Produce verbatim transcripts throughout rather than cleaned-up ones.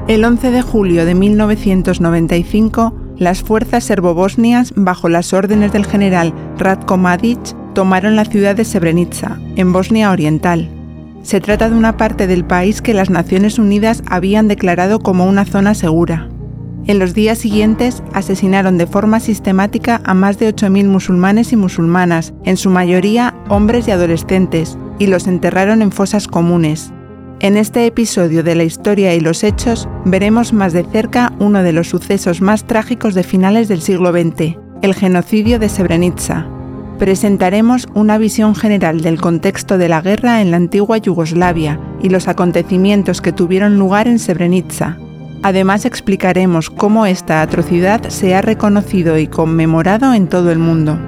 El once de julio de mil novecientos noventa y cinco, las fuerzas serbobosnias, bajo las órdenes del general Ratko Mladić, tomaron la ciudad de Srebrenica, en Bosnia Oriental. Se trata de una parte del país que las Naciones Unidas habían declarado como una zona segura. En los días siguientes, asesinaron de forma sistemática a más de ocho mil musulmanes y musulmanas, en su mayoría hombres y adolescentes, y los enterraron en fosas comunes. En este episodio de la historia y los hechos, veremos más de cerca uno de los sucesos más trágicos de finales del siglo veinte, el genocidio de Srebrenica. Presentaremos una visión general del contexto de la guerra en la antigua Yugoslavia y los acontecimientos que tuvieron lugar en Srebrenica. Además, explicaremos cómo esta atrocidad se ha reconocido y conmemorado en todo el mundo.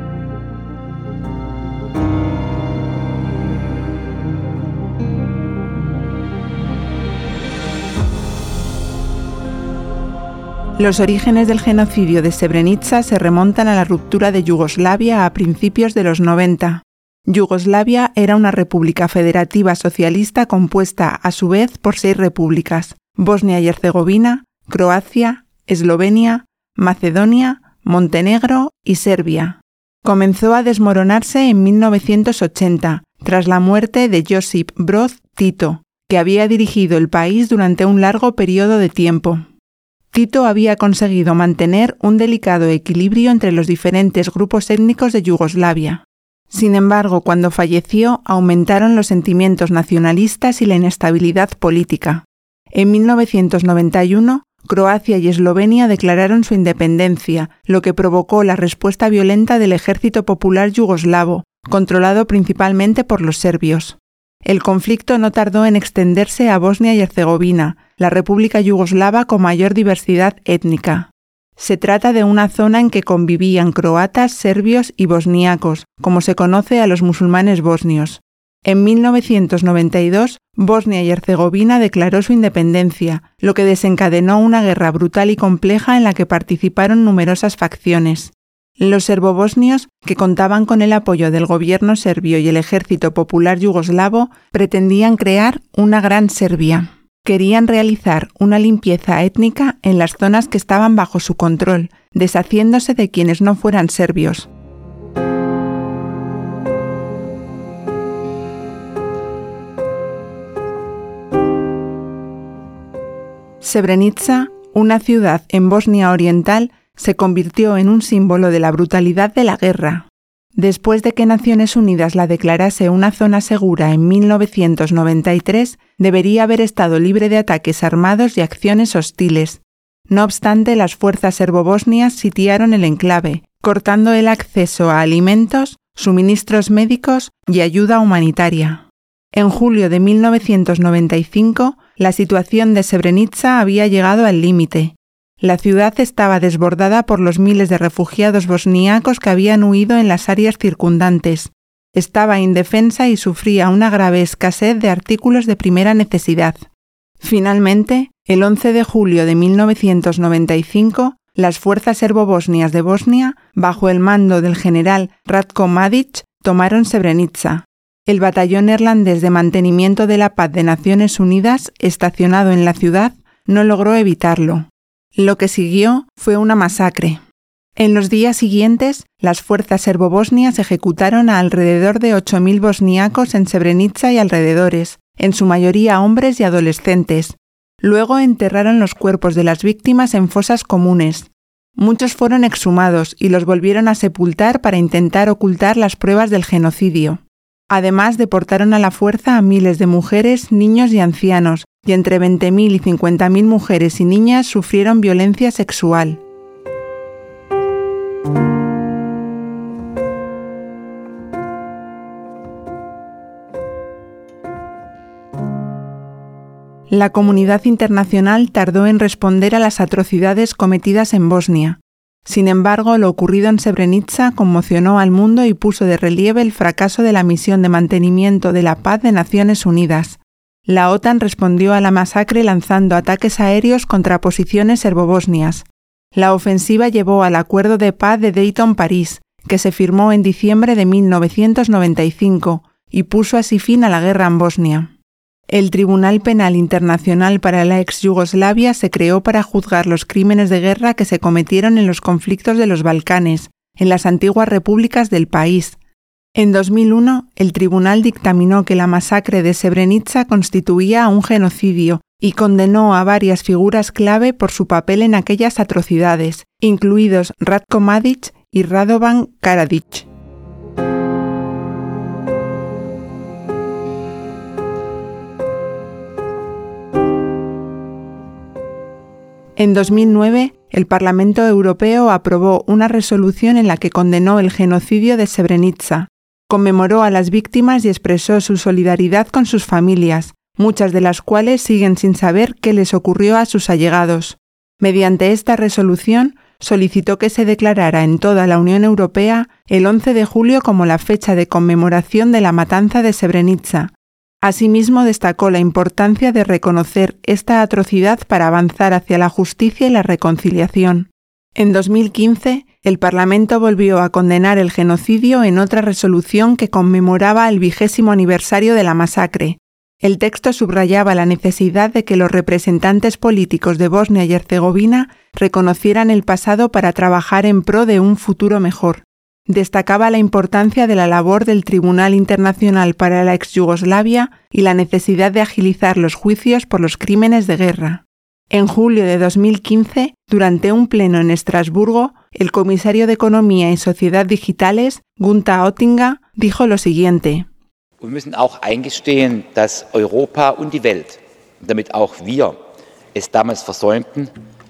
Los orígenes del genocidio de Srebrenica se remontan a la ruptura de Yugoslavia a principios de los noventa. Yugoslavia era una república federativa socialista compuesta, a su vez, por seis repúblicas: Bosnia y Herzegovina, Croacia, Eslovenia, Macedonia, Montenegro y Serbia. Comenzó a desmoronarse en mil novecientos ochenta, tras la muerte de Josip Broz Tito, que había dirigido el país durante un largo periodo de tiempo. Tito había conseguido mantener un delicado equilibrio entre los diferentes grupos étnicos de Yugoslavia. Sin embargo, cuando falleció, aumentaron los sentimientos nacionalistas y la inestabilidad política. En mil novecientos noventa y uno, Croacia y Eslovenia declararon su independencia, lo que provocó la respuesta violenta del Ejército Popular Yugoslavo, controlado principalmente por los serbios. El conflicto no tardó en extenderse a Bosnia y Herzegovina, la república yugoslava con mayor diversidad étnica. Se trata de una zona en que convivían croatas, serbios y bosníacos, como se conoce a los musulmanes bosnios. En mil novecientos noventa y dos, Bosnia y Herzegovina declaró su independencia, lo que desencadenó una guerra brutal y compleja en la que participaron numerosas facciones. Los serbobosnios, que contaban con el apoyo del gobierno serbio y el Ejército Popular Yugoslavo, pretendían crear una gran Serbia. Querían realizar una limpieza étnica en las zonas que estaban bajo su control, deshaciéndose de quienes no fueran serbios. Srebrenica, una ciudad en Bosnia Oriental, se convirtió en un símbolo de la brutalidad de la guerra. Después de que Naciones Unidas la declarase una zona segura en mil novecientos noventa y tres, debería haber estado libre de ataques armados y acciones hostiles. No obstante, las fuerzas serbobosnias sitiaron el enclave, cortando el acceso a alimentos, suministros médicos y ayuda humanitaria. En julio de mil novecientos noventa y cinco, la situación de Srebrenica había llegado al límite. La ciudad estaba desbordada por los miles de refugiados bosníacos que habían huido en las áreas circundantes. Estaba indefensa y sufría una grave escasez de artículos de primera necesidad. Finalmente, el once de julio de mil novecientos noventa y cinco, las fuerzas serbobosnias de Bosnia, bajo el mando del general Ratko Mladić, tomaron Srebrenica. El batallón neerlandés de mantenimiento de la paz de Naciones Unidas, estacionado en la ciudad, no logró evitarlo. Lo que siguió fue una masacre. En los días siguientes, las fuerzas serbobosnias ejecutaron a alrededor de ocho mil bosníacos en Srebrenica y alrededores, en su mayoría hombres y adolescentes. Luego enterraron los cuerpos de las víctimas en fosas comunes. Muchos fueron exhumados y los volvieron a sepultar para intentar ocultar las pruebas del genocidio. Además, deportaron a la fuerza a miles de mujeres, niños y ancianos, y entre veinte mil y cincuenta mil mujeres y niñas sufrieron violencia sexual. La comunidad internacional tardó en responder a las atrocidades cometidas en Bosnia. Sin embargo, lo ocurrido en Srebrenica conmocionó al mundo y puso de relieve el fracaso de la misión de mantenimiento de la paz de Naciones Unidas. La OTAN respondió a la masacre lanzando ataques aéreos contra posiciones serbobosnias. La ofensiva llevó al Acuerdo de Paz de Dayton-París, que se firmó en diciembre de mil novecientos noventa y cinco, y puso así fin a la guerra en Bosnia. El Tribunal Penal Internacional para la ex Yugoslavia se creó para juzgar los crímenes de guerra que se cometieron en los conflictos de los Balcanes, en las antiguas repúblicas del país. En dos mil uno, el tribunal dictaminó que la masacre de Srebrenica constituía un genocidio y condenó a varias figuras clave por su papel en aquellas atrocidades, incluidos Ratko Mladić y Radovan Karadzic. En dos mil nueve, el Parlamento Europeo aprobó una resolución en la que condenó el genocidio de Srebrenica, conmemoró a las víctimas y expresó su solidaridad con sus familias, muchas de las cuales siguen sin saber qué les ocurrió a sus allegados. Mediante esta resolución, solicitó que se declarara en toda la Unión Europea el once de julio como la fecha de conmemoración de la matanza de Srebrenica. Asimismo, destacó la importancia de reconocer esta atrocidad para avanzar hacia la justicia y la reconciliación. En dos mil quince, el Parlamento volvió a condenar el genocidio en otra resolución que conmemoraba el vigésimo aniversario de la masacre. El texto subrayaba la necesidad de que los representantes políticos de Bosnia y Herzegovina reconocieran el pasado para trabajar en pro de un futuro mejor. Destacaba la importancia de la labor del Tribunal Internacional para la ex Yugoslavia y la necesidad de agilizar los juicios por los crímenes de guerra. En julio de dos mil quince, durante un pleno en Estrasburgo, el comisario de Economía y Sociedad Digitales, Gunther Oettinger, dijo lo siguiente: Wir müssen auch eingestehen, dass Europa und die Welt, damit auch wir es damals versäumten,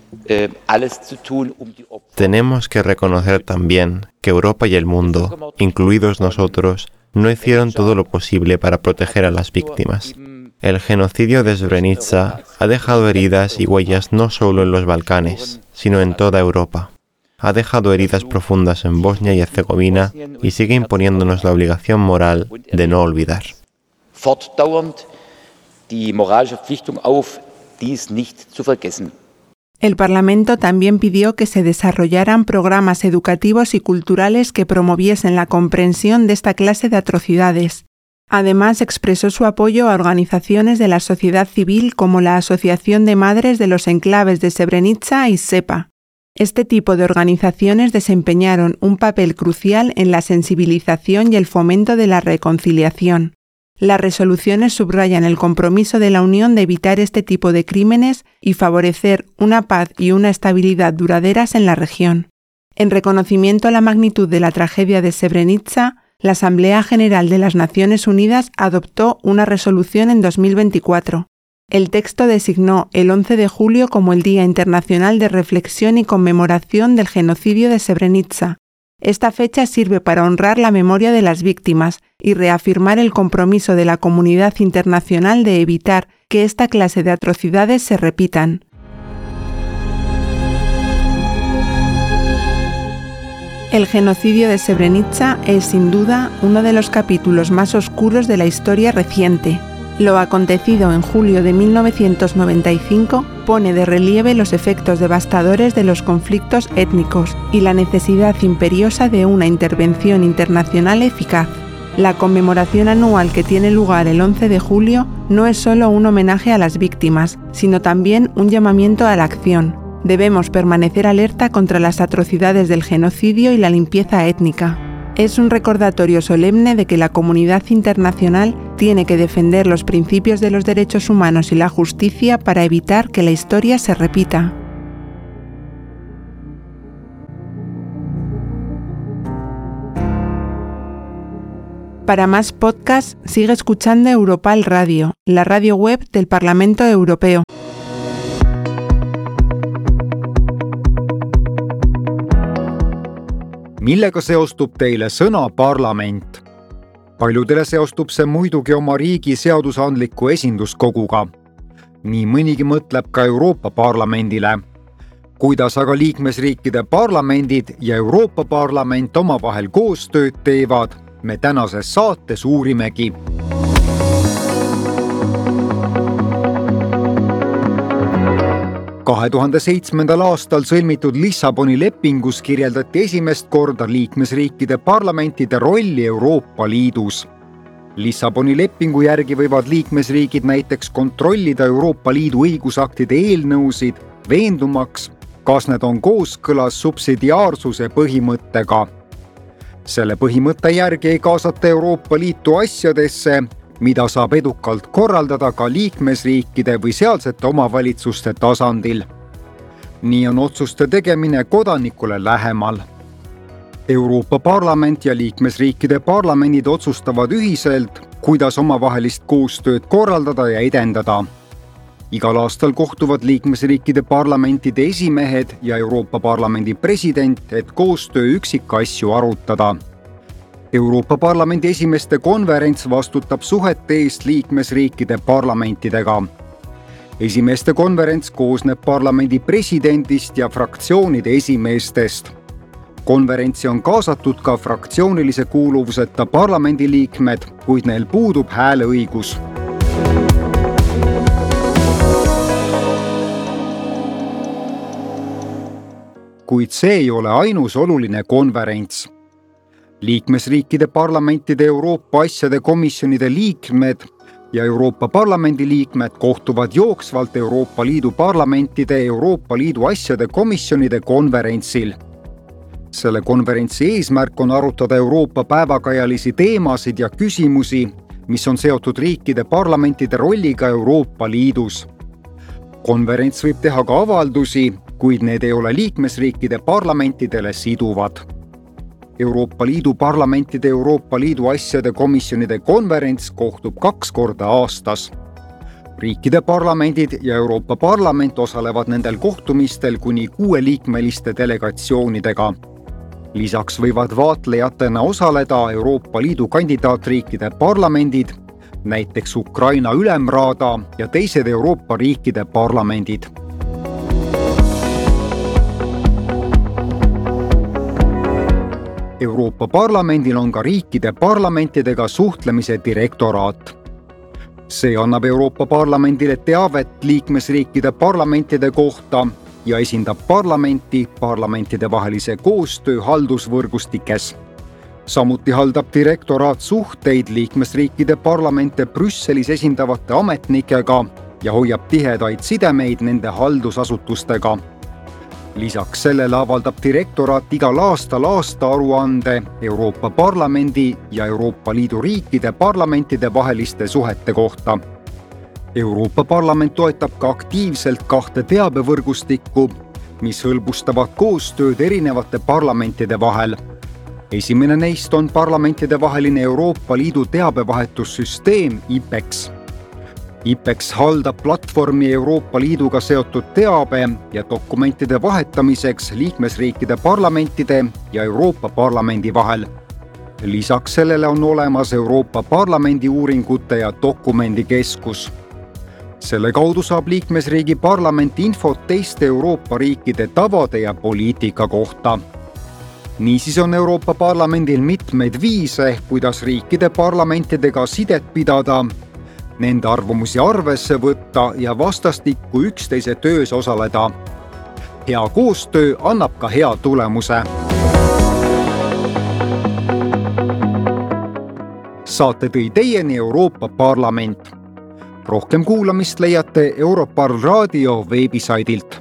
Tenemos que reconocer también que Europa y el mundo, incluidos nosotros, no hicieron todo lo posible para proteger a las víctimas. El genocidio de Srebrenica ha dejado heridas y huellas no solo en los Balcanes, sino en toda Europa. Ha dejado heridas profundas en Bosnia y Herzegovina y sigue imponiéndonos la obligación moral de no olvidar. Fortdauernd die moralische Verpflichtung auf, dies nicht zu vergessen. El Parlamento también pidió que se desarrollaran programas educativos y culturales que promoviesen la comprensión de esta clase de atrocidades. Además, expresó su apoyo a organizaciones de la sociedad civil como la Asociación de Madres de los Enclaves de Srebrenica y SEPA. Este tipo de organizaciones desempeñaron un papel crucial en la sensibilización y el fomento de la reconciliación. Las resoluciones subrayan el compromiso de la Unión de evitar este tipo de crímenes y favorecer una paz y una estabilidad duraderas en la región. En reconocimiento a la magnitud de la tragedia de Srebrenica, la Asamblea General de las Naciones Unidas adoptó una resolución en dos mil veinticuatro. El texto designó el once de julio como el Día Internacional de Reflexión y Conmemoración del Genocidio de Srebrenica. Esta fecha sirve para honrar la memoria de las víctimas y reafirmar el compromiso de la comunidad internacional de evitar que esta clase de atrocidades se repitan. El genocidio de Srebrenica es sin duda uno de los capítulos más oscuros de la historia reciente. Lo acontecido en julio de mil novecientos noventa y cinco pone de relieve los efectos devastadores de los conflictos étnicos y la necesidad imperiosa de una intervención internacional eficaz. La conmemoración anual que tiene lugar el once de julio no es solo un homenaje a las víctimas, sino también un llamamiento a la acción. Debemos permanecer alerta contra las atrocidades del genocidio y la limpieza étnica. Es un recordatorio solemne de que la comunidad internacional tiene que defender los principios de los derechos humanos y la justicia para evitar que la historia se repita. Para más podcasts, sigue escuchando Europal Radio, la radio web del Parlamento Europeo. Millega seostub teile sõna parlament? Paljudele seostub see muidugi oma riigi seadusandliku esinduskoguga. Nii mõnigi mõtleb ka Euroopa Parlamendile. Kuidas aga liikmesriikide parlamendid ja Euroopa Parlament omavahel koostööd teevad, me tänases saates uurimegi. kahe tuhande seitsmendal aastal sõlmitud Lissaboni lepingus kirjeldati esimest korda liikmesriikide parlamentide rolli Euroopa Liidus. Lissaboni lepingu järgi võivad liikmesriigid näiteks kontrollida Euroopa Liidu õigusaktide eelnõusid, veendumaks, kas need on kooskõlas subsidiaarsuse põhimõttega. Selle põhimõtte järgi ei kaasata Euroopa Liitu asjadesse, mida saab edukalt korraldada ka liikmesriikide või sealsete omavalitsuste tasandil. Nii on otsuste tegemine kodanikule lähemal. Euroopa Parlament ja liikmesriikide parlamendid otsustavad ühiselt, kuidas omavahelist koostööd korraldada ja edendada. Igal aastal kohtuvad liikmesriikide parlamentide esimehed ja Euroopa Parlamendi president, et koostöö üksikasju arutada. Euroopa Parlamendi esimeeste konverents vastutab suhete eest liikmesriikide parlamentidega. Esimeeste konverents koosneb parlamendi presidendist ja fraktsioonide esimeestest. Konverentsi on kaasatud ka fraktsioonilise kuuluvuseta parlamendiliikmed, kuid neil puudub hääleõigus. Kuid see ei ole ainus oluline konverents. Liikmesriikide parlamentide Euroopa asjade komisjonide liikmed ja Euroopa Parlamendi liikmed kohtuvad jooksvalt Euroopa Liidu parlamentide Euroopa Liidu asjade komisjonide konverentsil. Selle konverentsi eesmärk on arutada Euroopa päevakajalisi teemasid ja küsimusi, mis on seotud riikide parlamentide rolliga Euroopa Liidus. Konverents võib teha ka avaldusi, kuid need ei ole liikmesriikide parlamentidele siduvad. Euroopa Liidu parlamentide Euroopa Liidu asjade komisjonide konverents kohtub kaks korda aastas. Riikide parlamendid ja Euroopa Parlament osalevad nendel kohtumistel kuni kuueliikmeliste delegatsioonidega. Lisaks võivad vaatlejatena osaleda Euroopa Liidu kandidaatriikide parlamendid, näiteks Ukraina Ülemraada ja teised Euroopa riikide parlamendid. Euroopa Parlamendil on ka riikide parlamentidega suhtlemise direktoraat. See annab Euroopa Parlamendile teavet liikmesriikide parlamentide kohta ja esindab parlamenti parlamentide vahelise koostöö haldusvõrgustikes. Samuti haldab direktoraat suhteid liikmesriikide parlamente Brüsselis esindavate ametnikega ja hoiab tihedaid sidemeid nende haldusasutustega. Lisaks sellele avaldab direktoraat igal aastal aastaaruande Euroopa Parlamendi ja Euroopa Liidu riikide parlamentide vaheliste suhete kohta. Euroopa Parlament toetab ka aktiivselt kahte teabevõrgustikku, mis hõlbustavad koostööd erinevate parlamentide vahel. Esimene neist on parlamentide vaheline Euroopa Liidu teabevahetussüsteem I P E X. I P E X haldab platvormi Euroopa Liiduga seotud teabe ja dokumentide vahetamiseks liikmesriikide parlamentide ja Euroopa Parlamendi vahel. Lisaks sellele on olemas Euroopa Parlamendi uuringute ja dokumendikeskus. Selle kaudu saab liikmesriigi parlament infot teiste Euroopa riikide tavade ja poliitika kohta. Niisiis on Euroopa Parlamendil mitmeid viise, kuidas riikide parlamentidega sidet pidada, nende arvamusi arvesse võtta ja vastastikku üksteise töös osaleda. Hea koostöö annab ka hea tulemuse. Saate tõi teieni Euroopa Parlament. Rohkem kuulamist leiate Europarl raadio veebisaidilt.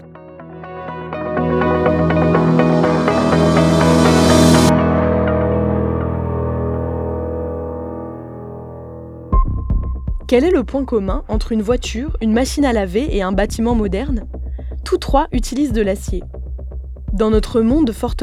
Quel est le point commun entre une voiture, une machine à laver et un bâtiment moderne ? Tous trois utilisent de l'acier. Dans notre monde fortement